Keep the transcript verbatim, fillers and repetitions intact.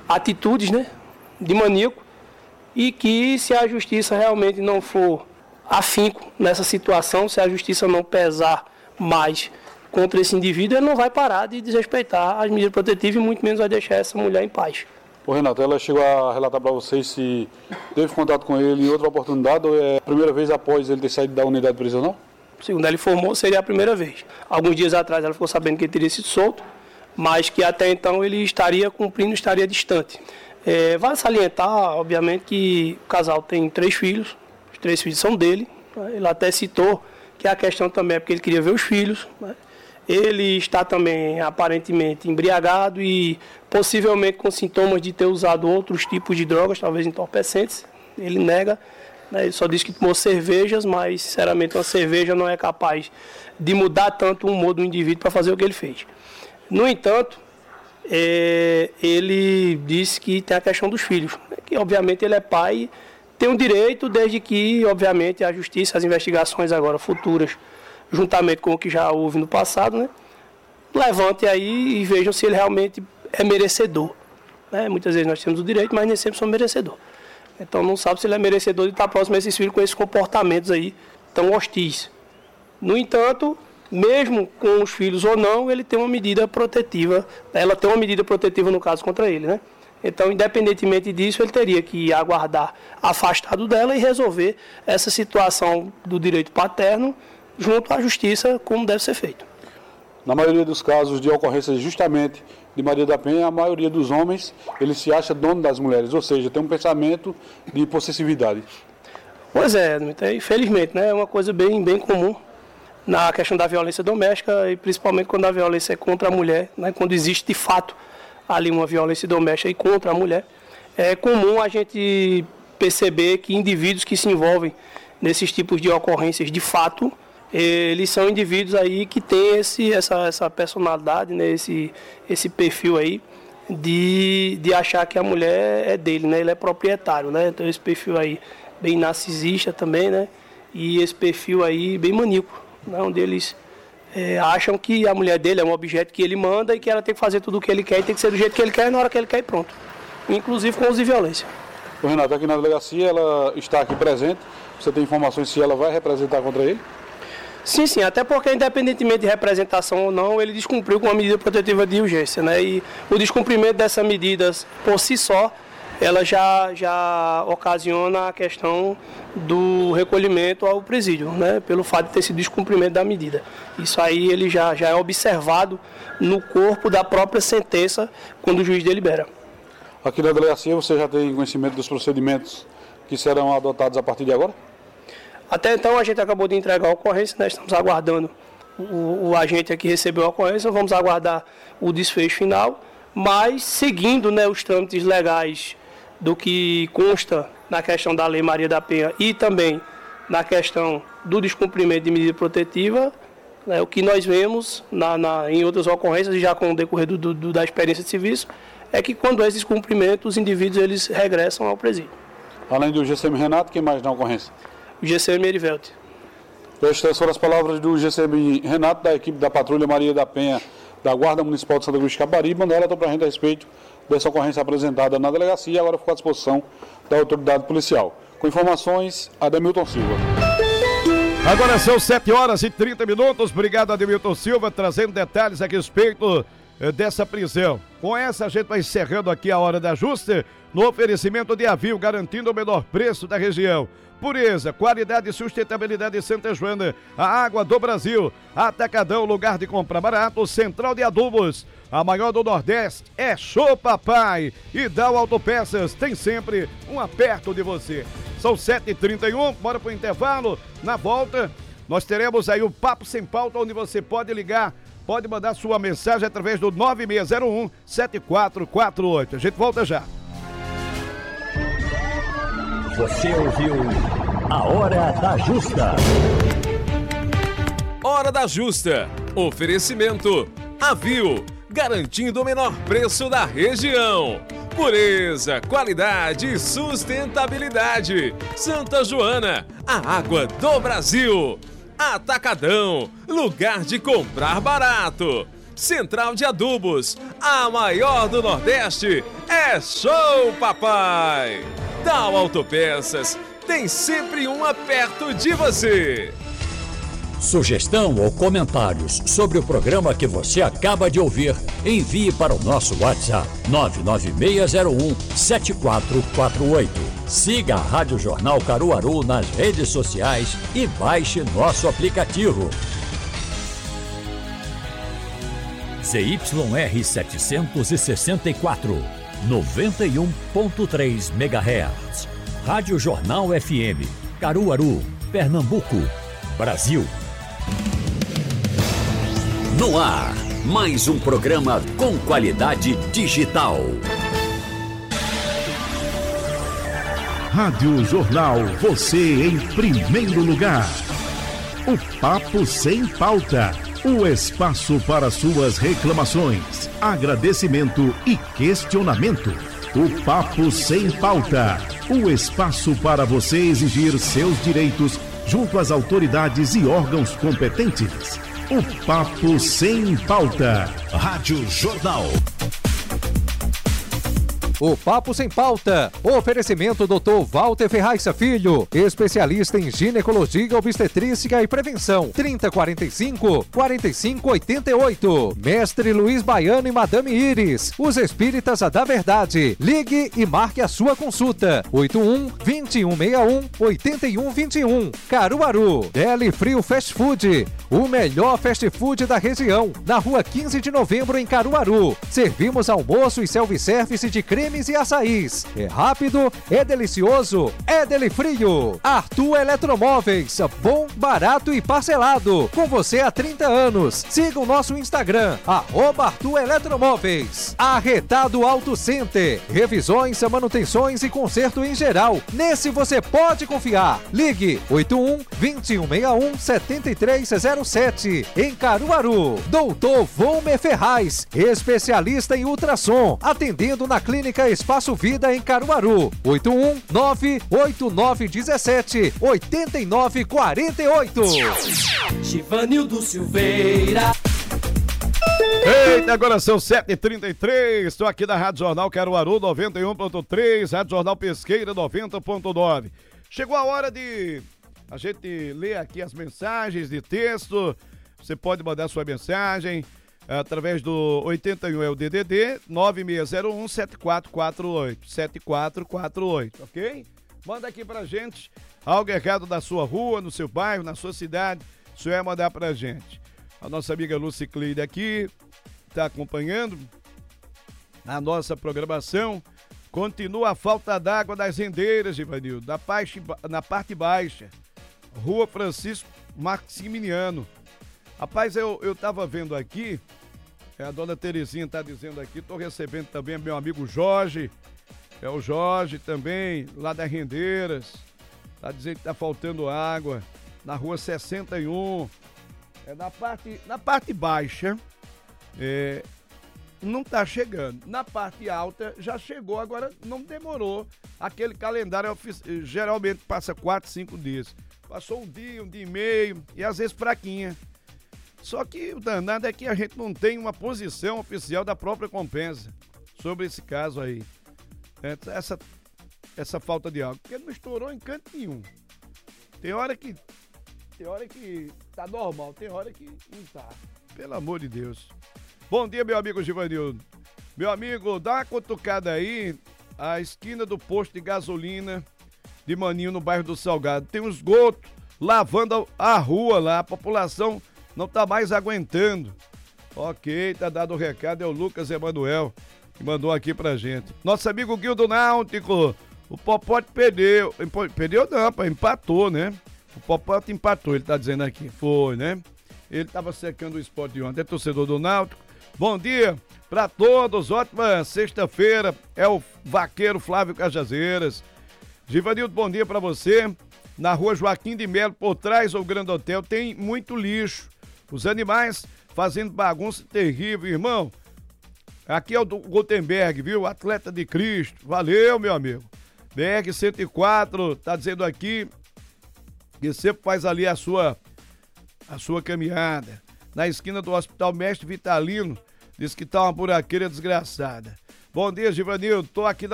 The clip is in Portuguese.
atitudes, né, de maníaco, e que se a justiça realmente não for afinco nessa situação, se a justiça não pesar mais contra esse indivíduo, ele não vai parar de desrespeitar as medidas protetivas e muito menos vai deixar essa mulher em paz. Ô Renato, ela chegou a relatar para vocês se teve contato com ele em outra oportunidade ou é a primeira vez após ele ter saído da unidade prisional? Segundo ela informou, seria a primeira vez. Alguns dias atrás ela ficou sabendo que ele teria sido solto, mas que até então ele estaria cumprindo, estaria distante. É, vale salientar, obviamente, que o casal tem três filhos, os três filhos são dele. Ele até citou que a questão também é porque ele queria ver os filhos, né? Ele está também aparentemente embriagado e possivelmente com sintomas de ter usado outros tipos de drogas, talvez entorpecentes. Ele nega, né? Ele só diz que tomou cervejas, mas sinceramente uma cerveja não é capaz de mudar tanto o humor do indivíduo para fazer o que ele fez. No entanto, é, ele disse que tem a questão dos filhos, né? Que obviamente ele é pai, tem um direito desde que obviamente a justiça, as investigações agora futuras, juntamente com o que já houve no passado, né, levante aí e vejam se ele realmente é merecedor. Né? Muitas vezes nós temos o direito, mas nem sempre somos merecedor. Então não sabe se ele é merecedor de estar próximo a esses filhos com esses comportamentos aí tão hostis. No entanto, mesmo com os filhos ou não, ele tem uma medida protetiva, ela tem uma medida protetiva no caso contra ele, né? Então, independentemente disso, ele teria que aguardar afastado dela e resolver essa situação do direito paterno junto à justiça, como deve ser feito. Na maioria dos casos de ocorrências justamente de Maria da Penha, a maioria dos homens, ele se acha dono das mulheres, ou seja, tem um pensamento de possessividade. Pois é, infelizmente, né, é uma coisa bem, bem comum na questão da violência doméstica e principalmente quando a violência é contra a mulher, né, quando existe de fato ali uma violência doméstica e contra a mulher. É comum a gente perceber que indivíduos que se envolvem nesses tipos de ocorrências de fato, eles são indivíduos aí que têm esse, essa, essa personalidade, né, esse, esse perfil aí de, de achar que a mulher é dele, né, ele é proprietário, né, então esse perfil aí bem narcisista também, né, e esse perfil aí bem maníaco, né, onde eles é, acham que a mulher dele é um objeto que ele manda e que ela tem que fazer tudo o que ele quer e tem que ser do jeito que ele quer na hora que ele quer e pronto, inclusive com uso de violência. O Renato, aqui na delegacia, ela está aqui presente, você tem informações se ela vai representar contra ele? Sim, sim, até porque independentemente de representação ou não, ele descumpriu com uma medida protetiva de urgência, né? E o descumprimento dessa medida por si só, ela já, já ocasiona a questão do recolhimento ao presídio, né? Pelo fato de ter sido descumprimento da medida. Isso aí ele já, já é observado no corpo da própria sentença quando o juiz delibera. Aqui na delegacia você já tem conhecimento dos procedimentos que serão adotados a partir de agora? Até então a gente acabou de entregar a ocorrência, né? Estamos aguardando o, o agente aqui recebeu a ocorrência, vamos aguardar o desfecho final, mas seguindo, né, os trâmites legais do que consta na questão da Lei Maria da Penha e também na questão do descumprimento de medida protetiva, né, o que nós vemos na, na, em outras ocorrências e já com o decorrer do, do, da experiência de serviço, é que quando há esse descumprimento, os indivíduos eles regressam ao presídio. Além do G C M Renato, quem mais na ocorrência? O G C M Erivelto. Estas foram as palavras do G C M Renato, da equipe da Patrulha Maria da Penha, da Guarda Municipal de Santa Cruz de Caparibe, mandou ela para a gente a respeito dessa ocorrência apresentada na delegacia e agora ficou à disposição da autoridade policial. Com informações, Ademilton Silva. Agora são sete horas e trinta minutos. Obrigado, Ademilton Silva, trazendo detalhes a respeito eh, dessa prisão. Com essa, a gente vai encerrando aqui a Hora da Justa, no oferecimento de Avil, garantindo o menor preço da região. Pureza, qualidade e sustentabilidade de Santa Joana, a água do Brasil. Atacadão, lugar de comprar barato. Central de Adubos, a maior do Nordeste, é Show Papai. E Dal Autopeças, tem sempre um aperto de você. São sete e trinta e um, bora pro intervalo. Na volta, nós teremos aí o Papo Sem Pauta, onde você pode ligar, pode mandar sua mensagem através do nove seis zero um, sete quatro quatro oito. A gente volta já. Você ouviu a Hora da Justa. Hora da Justa. Oferecimento Avil, garantindo o menor preço da região. Pureza, qualidade e sustentabilidade. Santa Joana, a água do Brasil. Atacadão, lugar de comprar barato. Central de Adubos, a maior do Nordeste, é Show Papai. Tal Autopeças, tem sempre uma perto de você. Sugestão ou comentários sobre o programa que você acaba de ouvir, envie para o nosso WhatsApp nove nove seis zero um sete quatro quatro oito. Siga a Rádio Jornal Caruaru nas redes sociais e baixe nosso aplicativo. Z Y R setecentos e sessenta e quatro, noventa e um ponto três megahertz. Rádio Jornal F M, Caruaru, Pernambuco, Brasil. No ar, mais um programa com qualidade digital. Rádio Jornal, você em primeiro lugar. O Papo Sem Pauta, o espaço para suas reclamações, agradecimento e questionamento. O Papo Sem Pauta, o espaço para você exigir seus direitos junto às autoridades e órgãos competentes. O Papo Sem Pauta. Rádio Jornal. O Papo Sem Pauta. Oferecimento doutor Walter Ferraz Filho, especialista em ginecologia, obstetrícia e prevenção. trinta quarenta e cinco, quarenta e cinco oitenta e oito. Mestre Luiz Baiano e Madame Iris, os espíritas da verdade. Ligue e marque a sua consulta. oito um, vinte e um sessenta e um, oitenta e um vinte e um. Caruaru. Deli Frio Fast Food, o melhor fast food da região. Na rua quinze de novembro, em Caruaru. Servimos almoço e self-service de creme e açaís. É rápido, é delicioso, é Deli Frio. Arthur Eletromóveis, bom, barato e parcelado. Com você há trinta anos. Siga o nosso Instagram, arroba Arthur Eletromóveis. Arretado Auto Center, revisões, manutenções e conserto em geral. Nesse você pode confiar. Ligue oito um, vinte e um sessenta e um, setenta e três zero sete. Em Caruaru. Doutor Volmer Ferraz, especialista em ultrassom, atendendo na clínica Espaço Vida em Caruaru. oito um nove oito nove um sete oito nove quatro oito. Givanildo Silveira. Eita, agora são sete e trinta e três. Estou aqui da Rádio Jornal Caruaru noventa e um ponto três, Rádio Jornal Pesqueira noventa ponto nove. Chegou a hora de a gente ler aqui as mensagens de texto. Você pode mandar sua mensagem através do oitenta e um é o D D D nove seis zero um sete quatro quatro oito, sete quatro quatro oito, ok? Manda aqui pra gente algo errado da sua rua, no seu bairro, na sua cidade, o senhor vai mandar pra gente. A nossa amiga Lúcia Cleide aqui tá acompanhando a nossa programação. Continua a falta d'água das rendeiras, Givanildo, na parte, na parte baixa, Rua Francisco Maximiliano. Rapaz, eu, eu tava vendo aqui, a dona Terezinha tá dizendo aqui, tô recebendo também meu amigo Jorge, é o Jorge também, lá das Rendeiras, tá dizendo que tá faltando água, na rua sessenta e um, é na parte, na parte baixa, é, não tá chegando, na parte alta já chegou, agora não demorou, aquele calendário ofici- geralmente passa quatro, cinco dias, passou um dia, um dia e meio, e às vezes fraquinha. Só que o danado é que a gente não tem uma posição oficial da própria Compensa sobre esse caso aí. Essa, essa falta de água. Porque não estourou em canto nenhum. Tem hora que. Tem hora que tá normal, tem hora que não tá. Pelo amor de Deus. Bom dia, meu amigo Givanildo. Meu amigo, dá uma cutucada aí, a esquina do posto de gasolina de Maninho, no bairro do Salgado. Tem um esgoto lavando a rua lá, a população não tá mais aguentando. Ok, tá dado o recado, é o Lucas Emanuel que mandou aqui pra gente. Nosso amigo Guildo Náutico, o Popote perdeu. Perdeu não, pá, empatou, né? O Popote empatou, ele tá dizendo aqui. Foi, né? Ele tava secando o Sport de ontem. É torcedor do Náutico. Bom dia pra todos, ótima sexta-feira. É o vaqueiro Flávio Cajazeiras. Givanildo, bom dia pra você. Na rua Joaquim de Melo, por trás do Grande Hotel, tem muito lixo. Os animais fazendo bagunça terrível, irmão. Aqui é o do Gutenberg, viu? Atleta de Cristo. Valeu, meu amigo. B R cento e quatro tá dizendo aqui que sempre faz ali a sua, a sua caminhada. na esquina do Hospital Mestre Vitalino. Diz que tá uma buraqueira desgraçada. Bom dia, Givanildo. Tô aqui na